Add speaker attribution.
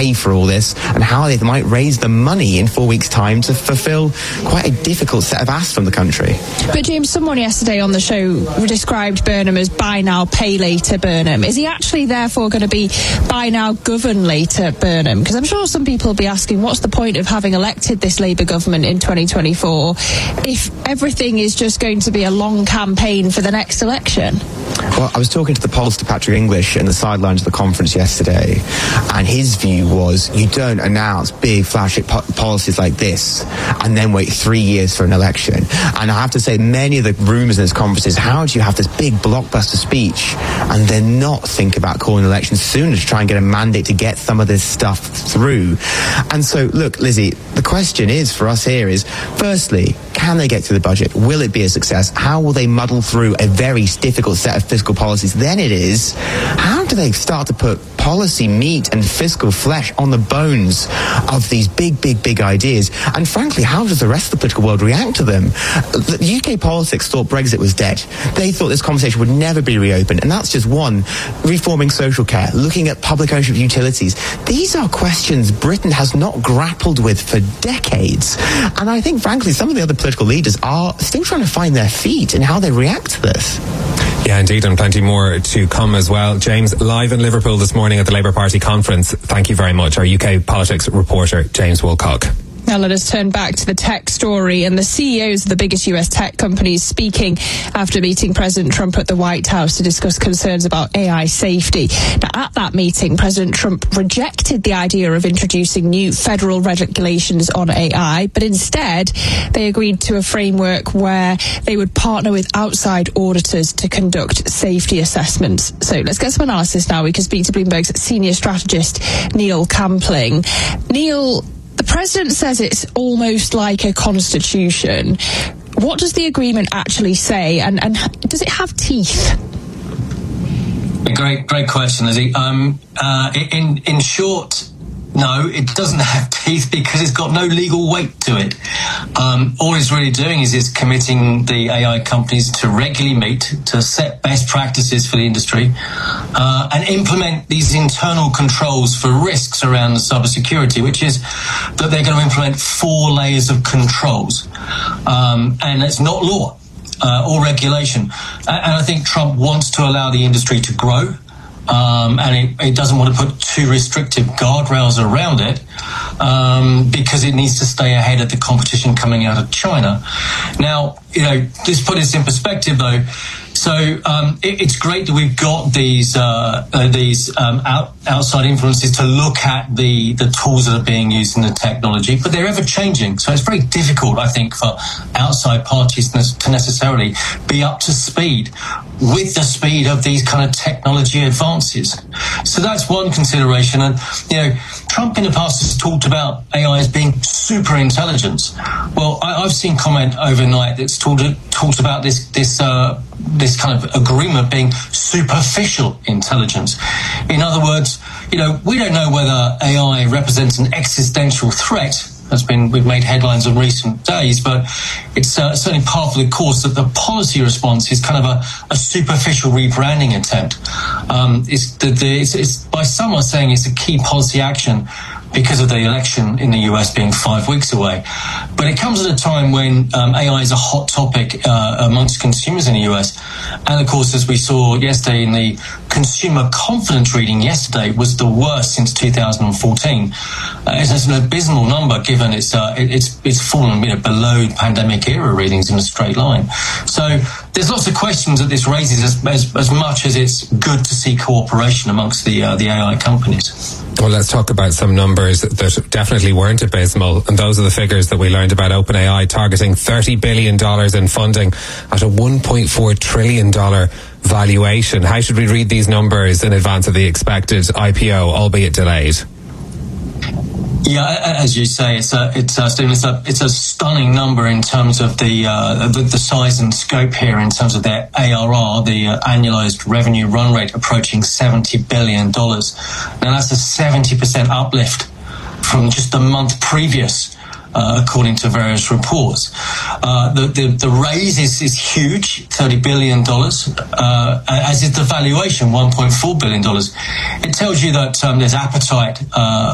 Speaker 1: pay for all this and how they might raise the money in 4 weeks' time to fulfill quite a difficult set of asks from the country.
Speaker 2: But James, someone yesterday on the show described Burnham as buy now, pay later Burnham. Is he actually therefore going to be buy now, govern later Burnham? Because I'm sure some people will be asking, what's the point of having elected this Labour government in 2024 if everything is just going to be a long campaign for the next election?
Speaker 1: Well, I was talking to the pollster Patrick English in the sidelines of the conference yesterday, and his view was you don't announce big flagship policies like this and then wait 3 years for an election. And I have to say, many of the rumours in this conference is, how do you have this big blockbuster speech and then not think about calling elections sooner to try and get a mandate to get some of this stuff through? And so, look, Lizzie, the question is for us here is, firstly, can they get through the budget? Will it be a success? How will they muddle through a very difficult set of fiscal policies? Then it is, how do they start to put policy meat and fiscal flesh on the bones of these big ideas? And frankly, how does the rest of the political world react to them? The UK politics thought Brexit was dead. They thought this conversation would never be reopened. And that's just one. Reforming social care, looking at public ownership of utilities. These are questions Britain has not grappled with for decades. And I think, frankly, some of the other political leaders are still trying to find their feet in how they react to this.
Speaker 3: Yeah, indeed, and plenty more to come as well. James, live in Liverpool this morning at the Labour Party conference. Thank you very much. Our UK politics reporter, James Woolcock.
Speaker 2: Now let us turn back to the tech story and the CEOs of the biggest US tech companies speaking after meeting President Trump at the White House to discuss concerns about AI safety. Now, at that meeting, President Trump rejected the idea of introducing new federal regulations on AI, but instead they agreed to a framework where they would partner with outside auditors to conduct safety assessments. So let's get some analysis now. We can speak to Bloomberg's senior strategist, Neil Campling. Neil, the president says it's almost like a constitution. What does the agreement actually say, and does it have teeth?
Speaker 4: Great question, Lizzie. In short, no, it doesn't have teeth because it's got no legal weight to it. All it's really doing is committing the AI companies to regularly meet, to set best practices for the industry, and implement these internal controls for risks around cybersecurity, which is that they're going to implement 4 layers of controls. And it's not law or regulation. And I think Trump wants to allow the industry to grow. And it doesn't want to put too restrictive guardrails around it because it needs to stay ahead of the competition coming out of China. Now, just put this in perspective, though. So it's great that we've got these outside influences to look at the tools that are being used in the technology, but they're ever changing. So it's very difficult, I think, for outside parties to necessarily be up to speed with the speed of these kind of technology advances. So that's one consideration. And, Trump in the past has talked about AI as being super intelligence. Well, I've seen comment overnight that's talked about this kind of agreement being superficial intelligence. In other words, we don't know whether AI represents an existential threat. We've made headlines in recent days, but it's certainly part of the course that the policy response is kind of a superficial rebranding attempt. It's by some are saying it's a key policy action because of the election in the US being 5 weeks away. But it comes at a time when AI is a hot topic amongst consumers in the US. And of course, as we saw yesterday in the consumer confidence reading yesterday, was the worst since 2014. It's an abysmal number given it's fallen below pandemic era readings in a straight line. So there's lots of questions that this raises as much as it's good to see cooperation amongst the AI companies.
Speaker 3: Well, let's talk about some numbers that definitely weren't abysmal, and those are the figures that we learned about OpenAI targeting $30 billion in funding at a $1.4 trillion valuation. How should we read these numbers in advance of the expected IPO, albeit delayed?
Speaker 4: Yeah, as you say, Stephen, it's a stunning number in terms of the size and scope here in terms of their ARR, the annualized revenue run rate approaching $70 billion. Now that's a 70% uplift from just the month previous, according to various reports. The raise is huge, $30 billion, as is the valuation, $1.4 billion. It tells you that there's appetite